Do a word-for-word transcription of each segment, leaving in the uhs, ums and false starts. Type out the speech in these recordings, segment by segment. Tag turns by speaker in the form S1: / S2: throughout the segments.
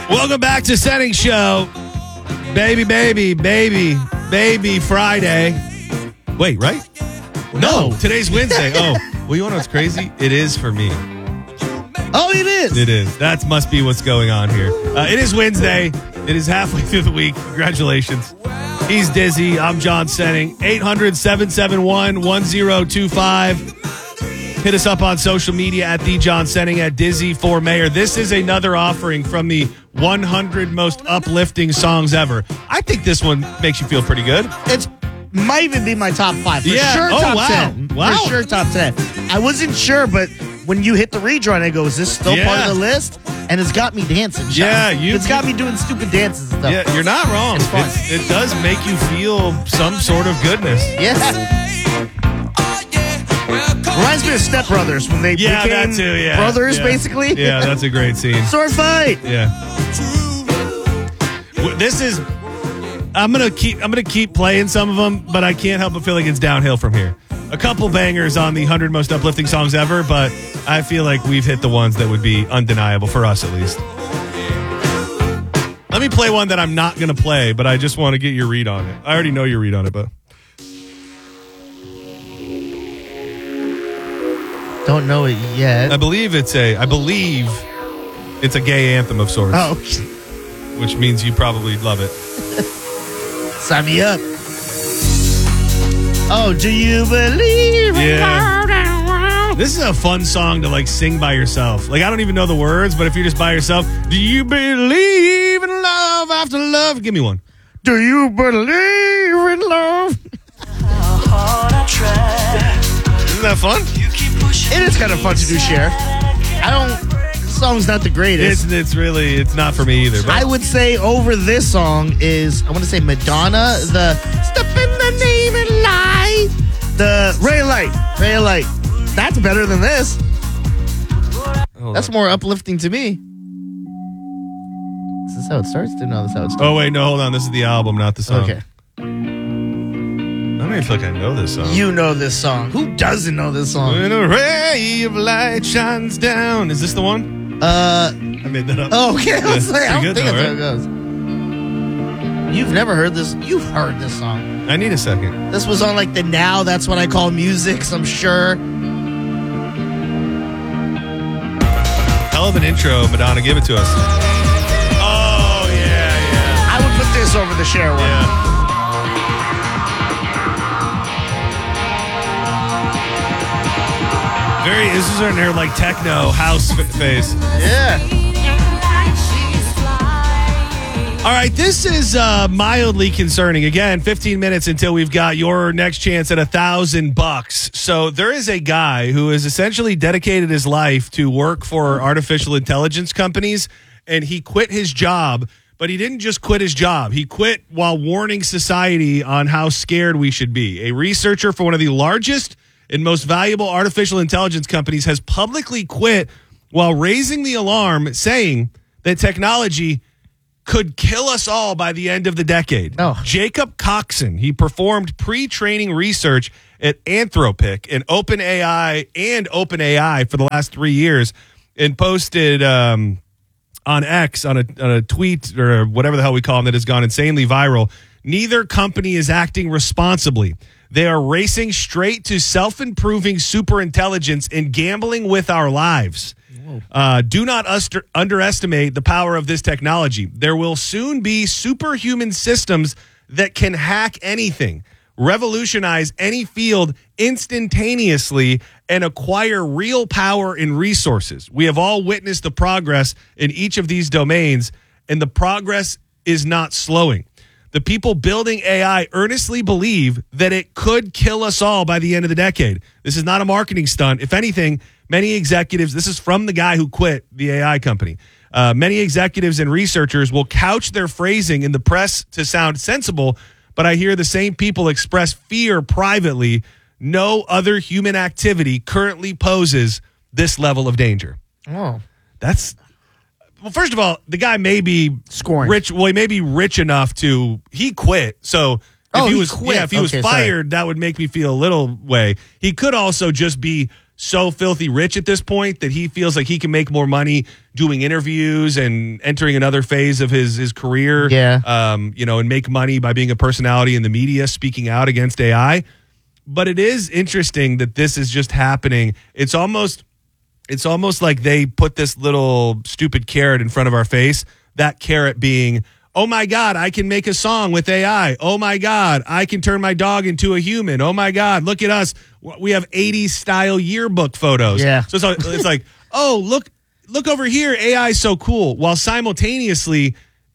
S1: Welcome back to Setting Show. Baby, baby, baby, baby Friday. Wait, right? No, today's Wednesday. Oh, well, you want to know what's crazy? It is for me.
S2: Oh, it is.
S1: It is. That must be what's going on here. Uh, it is Wednesday. It is halfway through the week. Congratulations. He's Dizzy. I'm John Setting. eight hundred, seven seven one, one zero two five. Hit us up on social media at the John Setting, at Dizzy for Mayor. This is another offering from the one hundred most uplifting songs ever. I think this one makes you feel pretty good.
S2: It might even be my top five. For
S1: Yeah.
S2: sure,
S1: Oh,
S2: top
S1: wow.
S2: ten.
S1: Wow.
S2: For sure, top ten. I wasn't sure, but when you hit the redraw and I go, is this still
S1: Yeah.
S2: part of the list? And it's got me dancing.
S1: Yeah, you-
S2: It's got me doing stupid dances and stuff.
S1: Yeah, you're not wrong.
S2: It's fun.
S1: It's, it does make you feel some sort of goodness.
S2: Yeah. Reminds me of Step Brothers when they
S1: Yeah,
S2: became
S1: that too, yeah.
S2: brothers,
S1: Yeah.
S2: basically.
S1: Yeah, that's a great scene.
S2: Sword fight.
S1: Yeah. W- This is. I'm gonna keep. I'm gonna keep playing some of them, but I can't help but feel like it's downhill from here. A couple bangers on the one hundred most uplifting songs ever, but I feel like we've hit the ones that would be undeniable for us, at least. Let me play one that I'm not gonna play, but I just want to get your read on it. I already know your read on it, but
S2: Don't know it yet.
S1: I believe it's a. I believe it's a gay anthem of sorts,
S2: Oh,
S1: which means you probably love it.
S2: sign me up. Oh, do you believe in
S1: Yeah. This is a fun song to like sing by yourself. Like I don't even know the words, but if you're just by yourself, do you believe in love after love? Give me one.
S2: Do you believe in love?
S1: Isn't that fun?
S2: It is kind of fun to do, Cher. I don't. This song's not the greatest.
S1: It's it's really it's not for me either. But
S2: I would say over this song is I want to say Madonna, the Step in the Name and Light, the Ray of Light, Ray of Light. That's better than this.
S1: Hold
S2: That's
S1: on.
S2: more uplifting to me. Is this how it starts? Didn't know this how it starts.
S1: Oh wait, no, hold on. This is the album, not the song.
S2: Okay.
S1: I don't even feel like I know this song.
S2: You know this song. Who doesn't know this song?
S1: When a ray of light shines down. Is this the one?
S2: Uh,
S1: I made that up.
S2: oh, okay. I was
S1: Yeah,
S2: like, I
S1: pretty
S2: don't
S1: good
S2: think
S1: though,
S2: that's how it goes. You've never heard this. You've heard this song.
S1: I need a second.
S2: This was on like the Now That's What I Call Music, I'm sure.
S1: Hell of an intro, Madonna. Give it to us. Oh yeah, yeah,
S2: I would put this over the Cher one.
S1: yeah. Very, this is in her like techno house f- phase.
S2: Yeah.
S1: All right, this is uh, mildly concerning. Again, fifteen minutes until we've got your next chance at a thousand bucks. So there is a guy who has essentially dedicated his life to work for artificial intelligence companies, and he quit his job. But he didn't just quit his job. He quit while warning society on how scared we should be. A researcher for one of the largest and most valuable artificial intelligence companies has publicly quit while raising the alarm, saying that technology could kill us all by the end of the decade.
S2: Oh.
S1: Jacob Coxon, he performed pre-training research at Anthropic and OpenAI and OpenAI for the last three years and posted um, on X, on a, on a tweet or whatever the hell we call them that has gone insanely viral. Neither company is acting responsibly. They are racing straight to self-improving superintelligence and gambling with our lives. Uh, do not uster- underestimate the power of this technology. There will soon be superhuman systems that can hack anything, revolutionize any field instantaneously, and acquire real power and resources. We have all witnessed the progress in each of these domains, and the progress is not slowing. The people building A I earnestly believe that it could kill us all by the end of the decade. This is not a marketing stunt. If anything, many executives, this is from the guy who quit the A I company. Uh, many executives and researchers will couch their phrasing in the press to sound sensible, but I hear the same people express fear privately. No other human activity currently poses this level of danger.
S2: Oh.
S1: That's... Well, first of all, the guy may be
S2: Scoring.
S1: rich. Well, he may be rich enough to he quit. So if
S2: Oh,
S1: he
S2: he
S1: was
S2: quit.
S1: yeah, if he was
S2: Okay,
S1: fired,
S2: sorry.
S1: that would make me feel a little way. He could also just be so filthy rich at this point that he feels like he can make more money doing interviews and entering another phase of his his career.
S2: Yeah.
S1: Um, you know, and make money by being a personality in the media, speaking out against A I. But it is interesting that this is just happening. It's almost it's almost like they put this little stupid carrot in front of our face. That carrot being, oh my God, I can make a song with A I. Oh my God, I can turn my dog into a human. Oh my God, look at us. We have eighties style yearbook photos.
S2: Yeah.
S1: So it's, it's like, oh, look, look over here. A I is so cool. While simultaneously,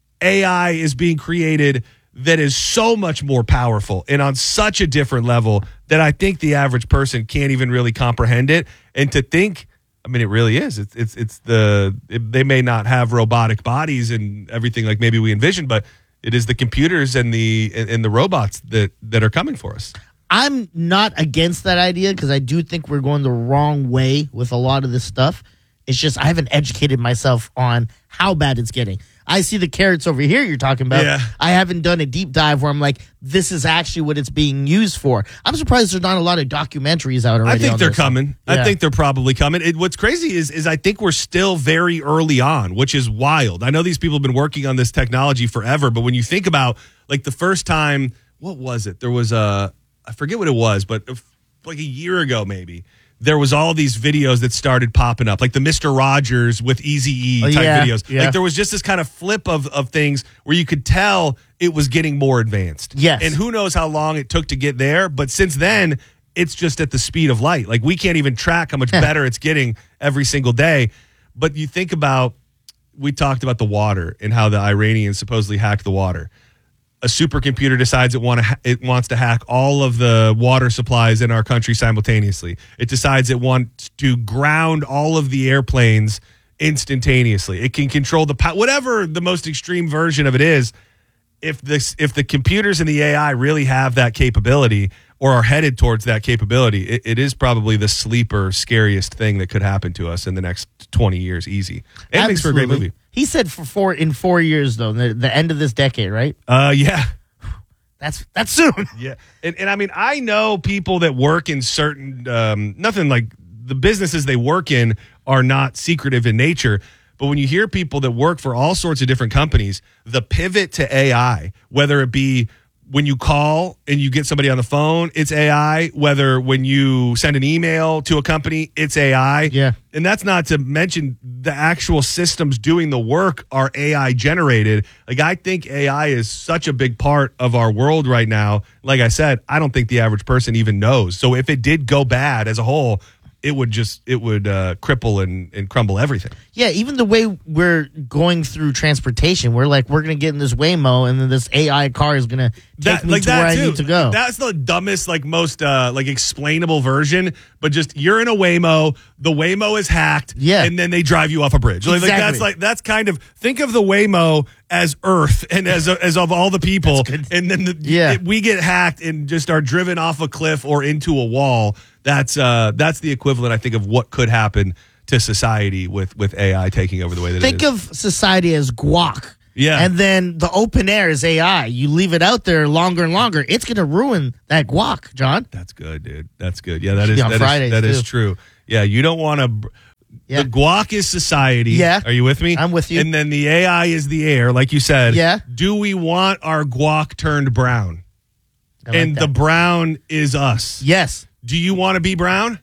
S1: A I is being created that is so much more powerful and on such a different level that I think the average person can't even really comprehend it. And to think, I mean, it really is. It's it's it's the it, they may not have robotic bodies and everything like maybe we envision, but it is the computers and the and, and the robots that that are coming for us.
S2: I'm not against that idea because I do think we're going the wrong way with a lot of this stuff. It's just I haven't educated myself on how bad it's getting. I see the carrots over here you're talking about.
S1: Yeah.
S2: I haven't done a deep dive where I'm like, this is actually what it's being used for. I'm surprised there's not a lot of documentaries out already.
S1: I think
S2: on
S1: they're
S2: this.
S1: coming.
S2: Yeah.
S1: I think they're probably coming. It, what's crazy is is I think we're still very early on, which is wild. I know these people have been working on this technology forever, but when you think about like the first time, what was it? There was a, I forget what it was, but like a year ago maybe, there was all these videos that started popping up, like the Mister Rogers with Eazy-E
S2: Oh,
S1: type
S2: yeah,
S1: videos.
S2: yeah.
S1: Like there was just this kind of flip of, of things where you could tell it was getting more advanced.
S2: Yes.
S1: And who knows how long it took to get there, but since then, it's just at the speed of light. Like we can't even track how much better it's getting every single day. But you think about, we talked about the water and how the Iranians supposedly hacked the water. A supercomputer decides it want to ha- it wants to hack all of the water supplies in our country simultaneously. It decides it wants to ground all of the airplanes instantaneously. It can control the power, whatever the most extreme version of it is. If this, if the computers and the A I really have that capability or are headed towards that capability, it, it is probably the sleeper, scariest thing that could happen to us in the next twenty years. Easy. And it makes for a great
S2: Absolutely.
S1: movie.
S2: He said for four in four years though, the, the end of this decade, right?
S1: Uh, yeah.
S2: That's that's soon.
S1: Yeah. And, and I mean, I know people that work in certain, um, nothing like the businesses they work in are not secretive in nature. But when you hear people that work for all sorts of different companies, the pivot to A I, whether it be when you call and you get somebody on the phone, it's A I. Whether when you send an email to a company, it's A I.
S2: Yeah.
S1: And that's not to mention the actual systems doing the work are A I generated. Like, I think A I is such a big part of our world right now. Like I said, I don't think the average person even knows. So if it did go bad as a whole, it would just, it would uh, cripple and, and crumble everything.
S2: Yeah, even the way we're going through transportation, we're like, we're going to get in this Waymo, and then this A I car is going to take
S1: That,
S2: me
S1: like
S2: to
S1: that
S2: where
S1: too.
S2: I need to go.
S1: That's the dumbest, like most, uh, like explainable version. But just you're in a Waymo, the Waymo is hacked,
S2: Yeah.
S1: and then they drive you off a bridge. Like, like
S2: Exactly.
S1: that's like that's kind of think of the Waymo as Earth and as as of all the people, and then the,
S2: Yeah.
S1: it- we get hacked and just are driven off a cliff or into a wall. That's uh, that's the equivalent, I think, of what could happen to society with with A I taking over the way that
S2: Think
S1: it is.
S2: of society as guac.
S1: Yeah.
S2: And then the open air is A I. You leave it out there longer and longer, it's going to ruin that guac, John.
S1: That's good, dude. That's good. Yeah, that
S2: Should
S1: is
S2: be on
S1: that is
S2: Fridays,
S1: that is
S2: too.
S1: true. Yeah, you don't want to.
S2: Yeah.
S1: The guac is society.
S2: Yeah.
S1: Are you with me?
S2: I'm with you.
S1: And then the A I is the air, like you said.
S2: Yeah.
S1: Do we want our guac turned brown?
S2: I like
S1: and
S2: that.
S1: the brown is us.
S2: Yes.
S1: Do you want to be brown?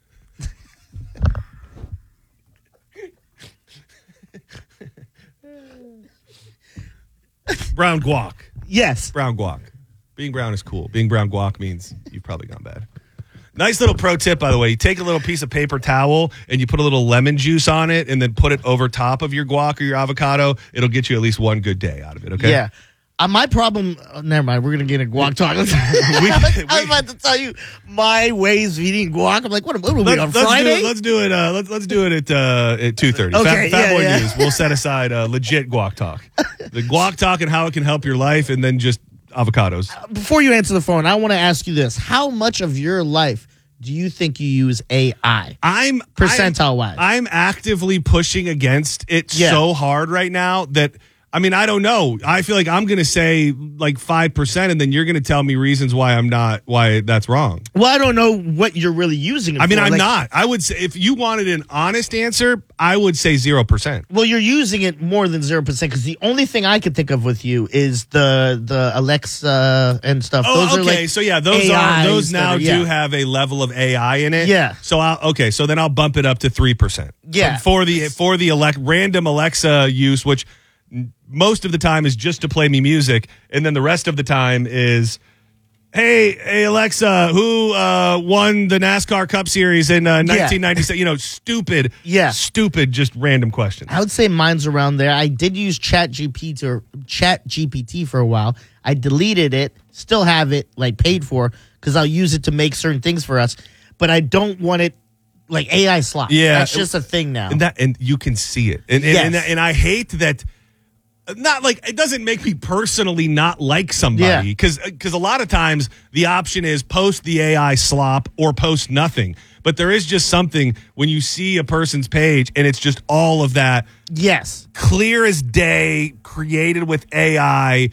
S1: Brown guac.
S2: Yes.
S1: Brown guac. Being brown is cool. Being brown guac means you've probably gone bad. Nice little pro tip, by the way. You take a little piece of paper towel and you put a little lemon juice on it and then put it over top of your guac or your avocado. It'll get you at least one good day out of it, okay?
S2: Yeah. Uh, my problem, oh, never mind. We're going to get a guac talk. I, was, I was about to tell you my ways of eating guac. I'm like, what, what are we
S1: Let,
S2: on
S1: let's
S2: Friday?
S1: do it. Let's do it. Uh, let's let's do it at uh, at two thirty.
S2: Okay,
S1: Fat, Fat
S2: yeah,
S1: Boy
S2: yeah.
S1: News. We'll set aside uh, legit guac talk. The guac talk and how it can help your life, and then just avocados.
S2: Before you answer the phone, I want to ask you this. How much of your life do you think you use A I?
S1: I'm
S2: Percentile-wise.
S1: I'm, I'm actively pushing against it
S2: Yeah.
S1: so hard right now that I mean, I don't know. I feel like I'm going to say like five percent, and then you're going to tell me reasons why I'm not, why that's wrong.
S2: Well, I don't know what you're really using it
S1: I mean,
S2: for.
S1: I'm
S2: Like,
S1: not. I would say if you wanted an honest answer, I would say zero percent.
S2: Well, you're using it more than zero percent because the only thing I could think of with you is the the Alexa and stuff.
S1: Oh,
S2: those
S1: okay.
S2: are like
S1: so yeah, those
S2: A Is
S1: are those now
S2: that are- yeah.
S1: do have a level of A I in it.
S2: Yeah.
S1: So I'll, okay, so then I'll bump it up to three percent.
S2: Yeah.
S1: For the for the elect, random Alexa use, which most of the time is just to play me music, and then the rest of the time is, hey, hey Alexa, who uh, won the NASCAR Cup Series in uh, nineteen ninety-seven? You know, stupid,
S2: Yeah.
S1: stupid, just random questions.
S2: I would say mine's around there. I did use Chat G P T or Chat G P T for a while. I deleted it, still have it like paid for because I'll use it to make certain things for us, but I don't want it like A I slop.
S1: Yeah.
S2: That's just a thing now.
S1: And that, and you can see it, and and,
S2: Yes.
S1: and, and I hate that. Not like it doesn't make me personally not like somebody
S2: Yeah.
S1: because because a lot of times the option is post the A I slop or post nothing. But there is just something when you see a person's page and it's just all of that
S2: Yes.
S1: clear as day, created with A I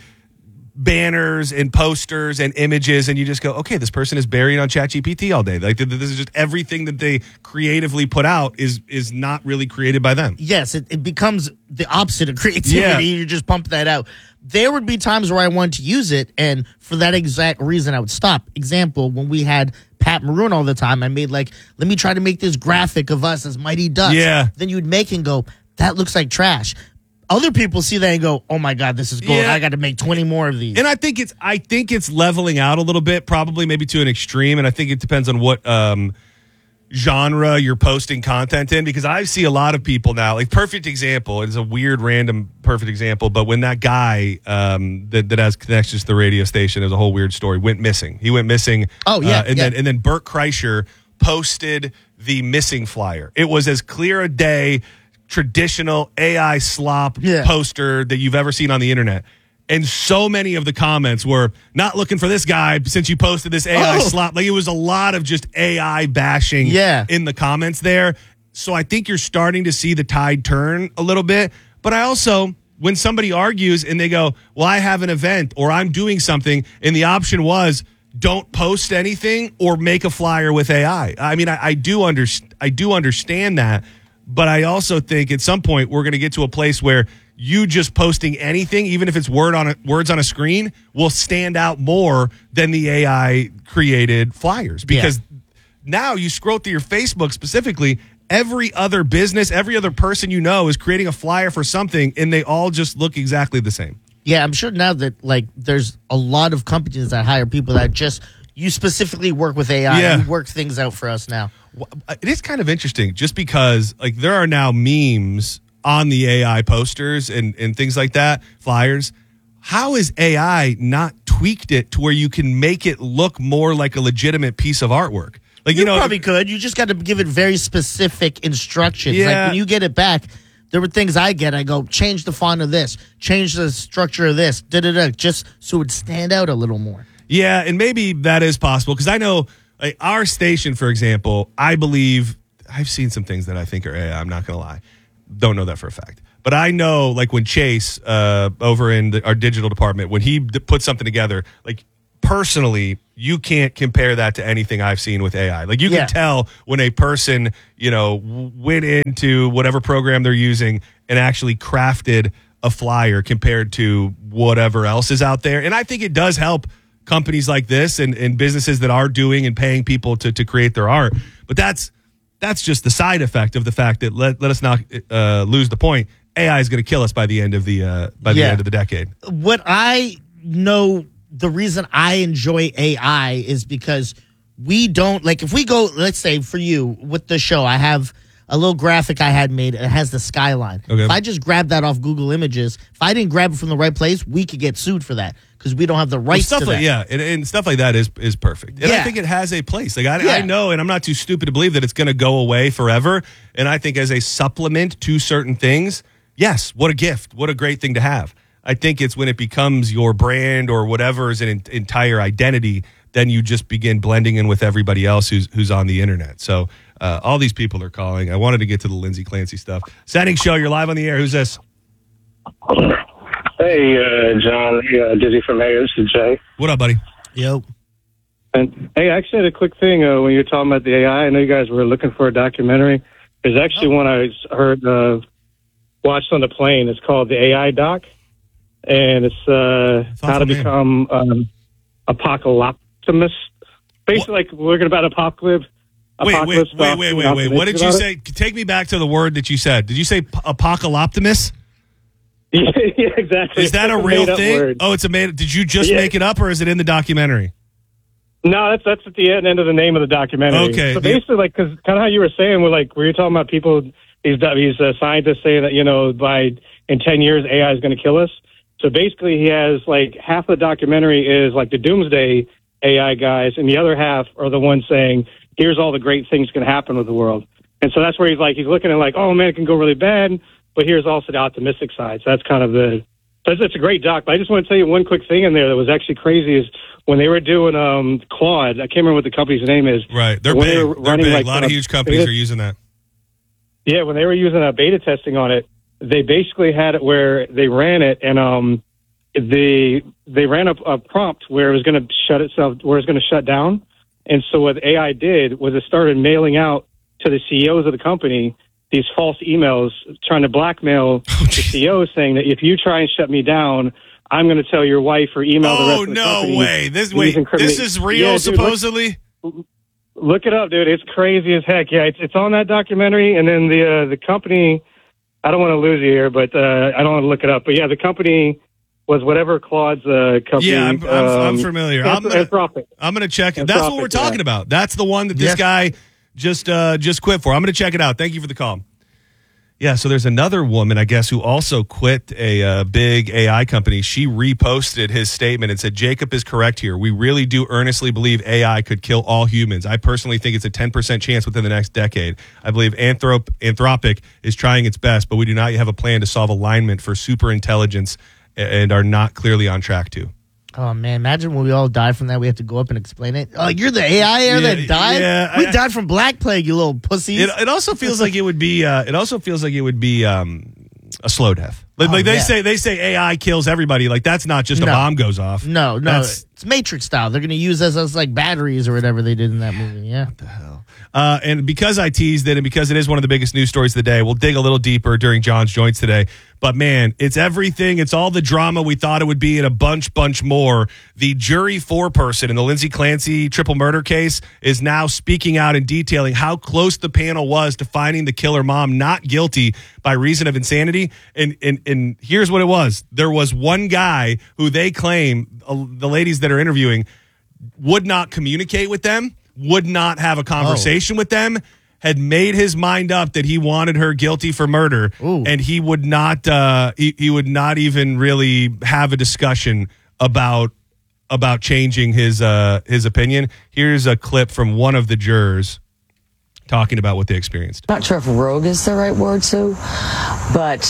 S1: banners and posters and images, and you just go, okay, this person is buried on ChatGPT all day. Like th- this is just everything that they creatively put out is is not really created by them.
S2: Yes, it, it becomes the opposite of creativity.
S1: Yeah.
S2: You just pump that out. There would be times where I wanted to use it, and for that exact reason, I would stop. Example, when we had Pat Maroon all the time, I made like, let me try to make this graphic of us as Mighty Ducks.
S1: Yeah.
S2: Then you would make and go, that looks like trash. Other people see that and go, oh my God, this is gold.
S1: Yeah.
S2: I got to make twenty more of these.
S1: And I think it's I think it's leveling out a little bit, probably maybe to an extreme. And I think it depends on what um, genre you're posting content in, because I see a lot of people now. Like perfect example, it's a weird, random, perfect example. But when that guy um, that that has connections to the radio station, there's a whole weird story. Went missing. He went missing.
S2: Oh, yeah,
S1: uh, and
S2: yeah.
S1: then and then Burt Kreischer posted the missing flyer. It was as clear a day, traditional A I slop
S2: Yeah.
S1: poster that you've ever seen on the internet. And so many of the comments were not looking for this guy since you posted this A I
S2: Oh.
S1: slop. Like it was a lot of just A I bashing
S2: Yeah.
S1: in the comments there. So I think you're starting to see the tide turn a little bit. But I also, when somebody argues and they go, well, I have an event or I'm doing something, and the option was don't post anything or make a flyer with A I. I mean, I, I do underst- I do understand that. But I also think at some point we're going to get to a place where you just posting anything, even if it's word on a, words on a screen, will stand out more than the A I created flyers. Because now you scroll through your Facebook specifically, every other business, every other person you know is creating a flyer for something, and they all just look exactly the same.
S2: Yeah, I'm sure now that like there's a lot of companies that hire people that just, you specifically work with A I.
S1: Yeah.
S2: You work things out for us now.
S1: Well, it is kind of interesting just because like there are now memes on the A I posters and, and things like that, flyers. How is A I not tweaked it to where you can make it look more like a legitimate piece of artwork? Like, you,
S2: You
S1: know,
S2: probably could. You just got to give it very specific instructions.
S1: Yeah.
S2: Like when you get it back, there were things I get. I go, change the font of this, change the structure of this, da da da, just so it would stand out a little more.
S1: yeah, and maybe that is possible because I know like, our station, for example, I believe I've seen some things that I think are A I. I'm not going to lie. Don't know that for a fact. But I know, like, when Chase, uh, over in the, our digital department, when he d- put something together, like, personally, you can't compare that to anything I've seen with A I. Like, you
S2: Yeah.
S1: can tell when a person, you know, w- went into whatever program they're using and actually crafted a flyer compared to whatever else is out there. And I think it does help companies like this and, and businesses that are doing and paying people to, to create their art. But that's that's just the side effect of the fact that let, let us not uh, lose the point. A I is going to kill us by the end of the uh, by the
S2: Yeah.
S1: end of the decade.
S2: What I know, the reason I enjoy A I is because we don't, like, if we go, let's say for you with the show, I have a little graphic I had made. It has the skyline.
S1: Okay.
S2: If I just grab that off Google Images, if I didn't grab it from the right place, we could get sued for that because we don't have the
S1: Well,
S2: rights
S1: stuff
S2: to
S1: like
S2: that.
S1: yeah, and, and stuff like that is is perfect. And I
S2: Yeah.
S1: think it has a place. Like I,
S2: Yeah.
S1: I know, and I'm not too stupid to believe that it's going to go away forever. And I think as a supplement to certain things, yes, what a gift, what a great thing to have. I think it's when it becomes your brand or whatever is an en- entire identity, then you just begin blending in with everybody else who's who's on the internet. So uh, all these people are calling. I wanted to get to the Lindsay Clancy stuff. Setting show, you're live on the air. Who's this?
S3: Hey, uh, John. Hey, uh, Dizzy from Mayor. This is Jay.
S1: What up, buddy?
S2: Yo.
S3: And hey, I actually had a quick thing uh, when you were talking about the A I. I know you guys were looking for a documentary. There's actually one I heard, uh, watched on the plane. It's called the A I Doc, and it's uh, how to
S1: name.
S3: become um, apocalyptimist. Basically, like looking about apocalypse.
S1: Wait, wait,
S3: apocalypse
S1: wait, wait, wait, wait. What did you say? Take me back to the word that you said. Did you say p- apocalyptimus?
S3: Yeah, yeah, exactly.
S1: Is that
S3: It's
S1: a
S3: like
S1: real
S3: made-up
S1: thing?
S3: word.
S1: Oh, it's a made. Did you just
S3: Yeah.
S1: make it up, or is it in the documentary?
S3: No, that's that's at the end, end of the name of the documentary.
S1: Okay.
S3: So
S1: The-
S3: basically, like, because kind of how you were saying, we're like, we were talking about people, these these uh, scientists saying that, you know, by in ten years, A I is going to kill us. So basically, he has like half the documentary is like the doomsday A I guys, and the other half are the ones saying, here's all the great things going to happen with the world. And so that's where he's like, he's looking at like, oh man, it can go really bad, but here's also the optimistic side. So that's kind of the, so it's, it's a great doc. But I just want to tell you one quick thing in there that was actually crazy is when they were doing um, Claude, I can't remember what the company's name is.
S1: Right. They're
S3: When
S1: big.
S3: they were
S1: They're
S3: running,
S1: big.
S3: like,
S1: a lot of
S3: uh,
S1: huge companies
S3: beta-
S1: are using that.
S3: Yeah, when they were using a beta testing on it, they basically had it where they ran it and um, they they ran a, a prompt where it was going to shut itself, where it was going to shut down. And so what A I did was it started mailing out to the C E Os of the company these false emails trying to blackmail
S1: Oh,
S3: the C E Os saying that if you try and shut me down, I'm going to tell your wife or email the rest
S1: Oh
S3: of the
S1: no
S3: company.
S1: way! This
S3: These
S1: wait,
S3: incriminate-
S1: this is real.
S3: Yeah, dude, look-
S1: supposedly.
S3: Look it up, dude. It's crazy as heck. Yeah, it's it's on that documentary, and then the uh, the company. I don't want to lose you here, but uh, I don't want to look it up. But yeah, the company was whatever Claude's uh, company.
S1: Yeah, I'm, I'm, I'm
S3: um,
S1: familiar.
S3: Anth-
S1: I'm gonna,
S3: Anthropic.
S1: I'm gonna check it.
S3: Anthropic,
S1: That's what we're talking
S3: yeah.
S1: about. That's the one that this
S2: Yes.
S1: guy just uh, just quit for. I'm gonna check it out. Thank you for the call. Yeah, so there's another woman, I guess, who also quit a uh, big A I company. She reposted his statement and said, Jacob is correct here. We really do earnestly believe A I could kill all humans. I personally think it's a ten percent chance within the next decade. I believe Anthrop- Anthropic is trying its best, but we do not have a plan to solve alignment for superintelligence and are not clearly on track to.
S2: Oh man, imagine when we all die from that. We have to go up and explain it. Oh, you're the A I air
S1: Yeah,
S2: that died.
S1: yeah,
S2: we
S1: I-
S2: died from Black Plague, you little pussies.
S1: It, it also feels like it would be. Uh, it also feels like it would be um, a slow death. Like,
S2: Oh,
S1: like they
S2: yeah.
S1: say, they say A I kills everybody. Like that's not just a
S2: No.
S1: bomb goes off.
S2: no, no,
S1: That's-
S2: it's Matrix style. They're going to use us as like batteries or whatever they did in that movie. Yeah.
S1: Uh, and because I teased it, and because it is one of the biggest news stories of the day, we'll dig a little deeper during John's Joints today. But man, it's everything. It's all the drama we thought it would be, and a bunch, bunch more. The jury foreperson in the Lindsay Clancy triple murder case is now speaking out and detailing how close the panel was to finding the killer mom not guilty by reason of insanity. And and and here's what it was: there was one guy who they claim, uh, the ladies that are interviewing, would not communicate with them, would not have a conversation with them, had made his mind up that he wanted her guilty for murder,
S2: Ooh.
S1: and he would not uh, he, he would not even really have a discussion about about changing his uh, his opinion. Here's a clip from one of the jurors talking about what they experienced.
S4: Not sure if rogue is the right word, Sue, but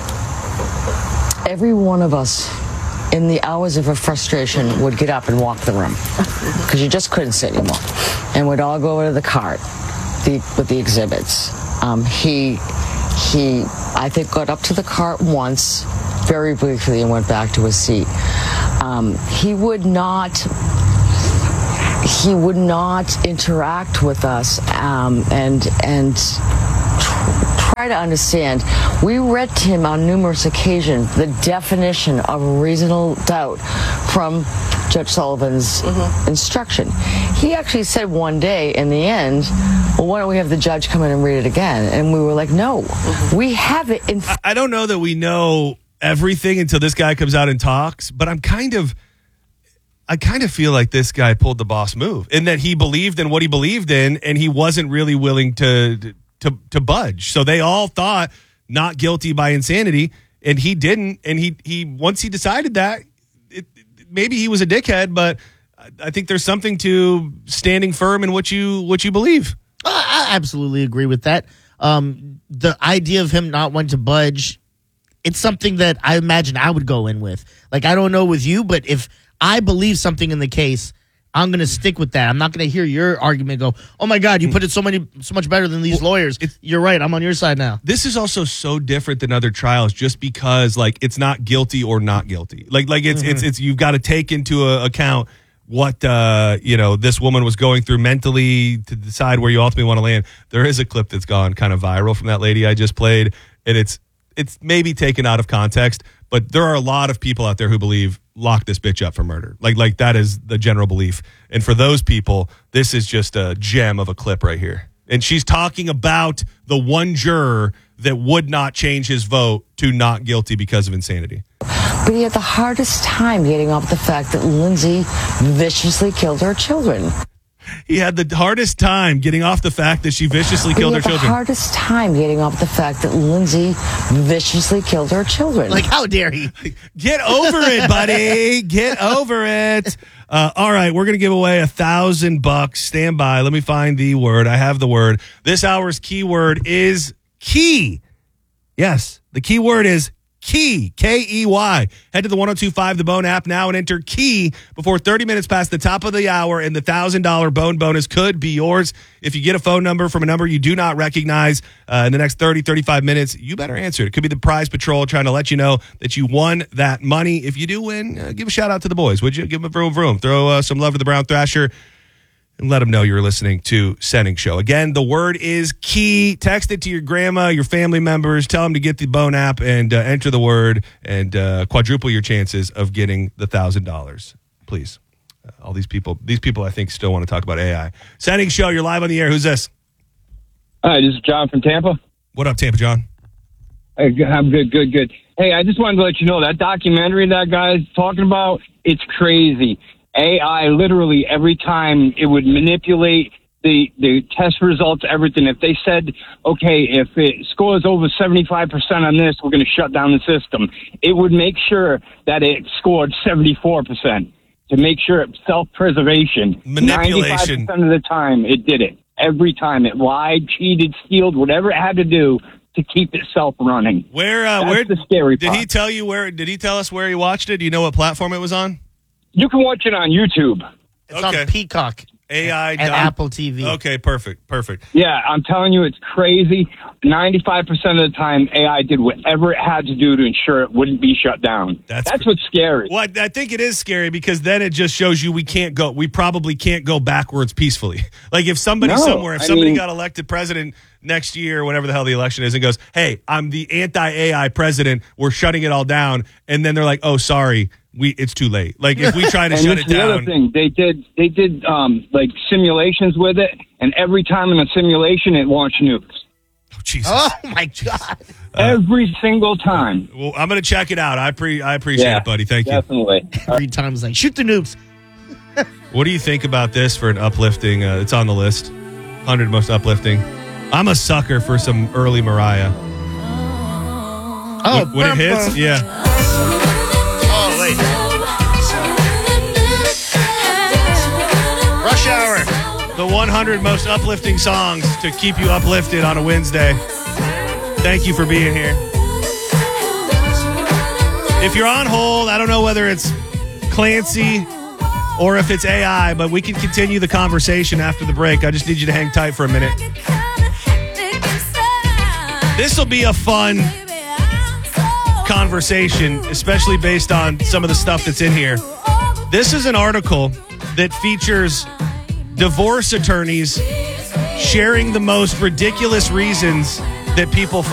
S4: every one of us in the hours of a frustration would get up and walk the room because you just couldn't sit anymore, and would all go over to the cart the, with the exhibits. Um, he he I think got up to the cart once, very briefly, and went back to his seat. Um, he would not. He would not interact with us um, and and try to understand. We read to him on numerous occasions the definition of reasonable doubt from Judge Sullivan's mm-hmm. instruction. He actually said one day in the end, well, why don't we have the judge come in and read it again? And we were like, no, mm-hmm. we have it in.
S1: I, I don't know that we know everything until this guy comes out and talks, but I'm kind of. I kind of feel like this guy pulled the boss move in that he believed in what he believed in, and he wasn't really willing to to to budge. So they all thought not guilty by insanity, and he didn't. And he he once he decided that, it, maybe he was a dickhead, but I think there's something to standing firm in what you what you believe.
S2: I I absolutely agree with that. Um, the idea of him not wanting to budge, it's something that I imagine I would go in with. Like, I don't know with you, but if I believe something in the case I'm going to stick with that. I'm not going to hear your argument go, oh, my God, you put it so many, so much better than these well, lawyers. You're right. I'm on your side now.
S1: This is also so different than other trials just because, like, it's not guilty or not guilty. Like, like it's, mm-hmm. it's, it's, you've got to take into a, account what, uh, you know, this woman was going through mentally to decide where you ultimately want to land. There is a clip that's gone kind of viral from that lady I just played, and it's, it's maybe taken out of context, but there are a lot of people out there who believe lock this bitch up for murder. Like, like that is the general belief. And for those people, this is just a gem of a clip right here. And she's talking about the one juror that would not change his vote to not guilty because of insanity.
S4: But he had the hardest time getting off the fact that Lindsay viciously killed her children.
S1: He had the hardest time getting off the fact that she viciously
S4: but
S1: killed
S4: he
S1: her
S4: had
S1: children.
S4: The hardest time getting off the fact that Lindsay viciously killed her children.
S2: Like, how dare he?
S1: Get over it, buddy. Get over it. Uh, all right, we're going to give away a thousand bucks. Stand by. Let me find the word. I have the word. This hour's keyword is key. Yes, the key word is key, K E Y. Head to the one oh two five The Bone app now and enter key before thirty minutes past the top of the hour, and the one thousand dollars Bone bonus could be yours. If you get a phone number from a number you do not recognize uh, in the next thirty, thirty-five minutes, you better answer it. It could be the Prize Patrol trying to let you know that you won that money. If you do win, uh, give a shout out to the boys, would you? Give them a vroom vroom. Throw uh, some love to the Brown Thrasher. And let them know you're listening to Sending Show. Again, the word is key. Text it to your grandma, your family members. Tell them to get the Bone app and uh, enter the word and uh, quadruple your chances of getting the one thousand dollars. Please. Uh, all these people, these people I think still want to talk about A I. Sending Show, you're live on the air. Who's this?
S5: Hi, this is John from Tampa.
S1: What up, Tampa John?
S5: Hey, I'm good, good, good. Hey, I just wanted to let you know that documentary that guy's talking about, it's crazy. A I literally every time it would manipulate the the test results, everything. If they said, okay, if it scores over seventy-five percent on this, we're going to shut down the system, it would make sure that it scored seventy-four percent to make sure it's self-preservation.
S1: Manipulation.
S5: ninety-five percent of the time it did it. Every time it lied, cheated, stealed, whatever it had to do to keep itself running.
S1: Where, uh,
S5: That's
S1: where
S5: the scary
S1: did
S5: part.
S1: he tell you where, did he tell us where he watched it? Do you know what platform it was on?
S5: You can watch it on YouTube.
S2: It's
S1: Okay.
S2: on Peacock
S1: A I
S2: and
S1: dot-
S2: Apple T V.
S1: Okay, perfect, perfect.
S5: Yeah, I'm telling you, it's crazy. ninety-five percent of the time, A I did whatever it had to do to ensure it wouldn't be shut down.
S1: That's
S5: That's
S1: cr-
S5: what's scary.
S1: Well, I I think it is scary because then it just shows you we can't go. We probably can't go backwards peacefully. Like if somebody
S5: No,
S1: somewhere, if
S5: I
S1: somebody
S5: mean-
S1: got elected president next year, or whatever the hell the election is, and goes, "Hey, I'm the anti-A I president. We're shutting it all down," and then they're like, "Oh, sorry, we it's too late." Like if we try to
S5: And
S1: shut
S5: this
S1: it
S5: is the other
S1: down.
S5: thing. They did, they did um, like simulations with it, and every time in a simulation, it launched nukes.
S1: Oh, Jesus.
S2: Oh, my God.
S5: every single time.
S1: Well, I'm gonna check it out. I pre I appreciate
S5: Yeah,
S1: it, buddy. Thank you.
S5: Definitely.
S2: Every time it's like, shoot the nukes.
S1: What do you think about this for an uplifting? Uh, it's on the list. one hundred most uplifting. I'm a sucker for some early Mariah.
S2: Oh,
S1: when, when it hits,
S2: bum,
S1: yeah.
S2: Oh, wait. Rush Hour.
S1: The one hundred most uplifting songs to keep you uplifted on a Wednesday. Thank you for being here. If you're on hold, I don't know whether it's Clancy or if it's A I, but we can continue the conversation after the break. I just need you to hang tight for a minute. This will be a fun conversation, especially based on some of the stuff that's in here. This is an article that features divorce attorneys sharing the most ridiculous reasons that people